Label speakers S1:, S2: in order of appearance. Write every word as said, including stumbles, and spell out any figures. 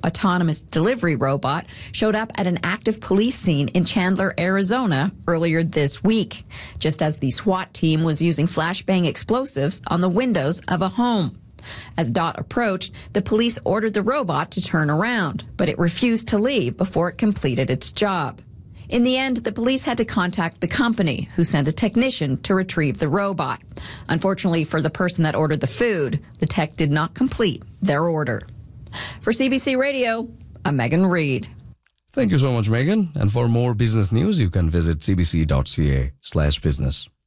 S1: autonomous delivery robot showed up at an active police scene in Chandler, Arizona earlier this week, just as the SWAT team was using flashbang explosives on the windows of a home. As Dot approached, the police ordered the robot to turn around, but it refused to leave before it completed its job. In the end, the police had to contact the company, who sent a technician to retrieve the robot. Unfortunately for the person that ordered the food, the tech did not complete their order. For C B C Radio, I'm Megan Reid.
S2: Thank you so much, Megan. And for more business news, you can visit cbc.ca slash business.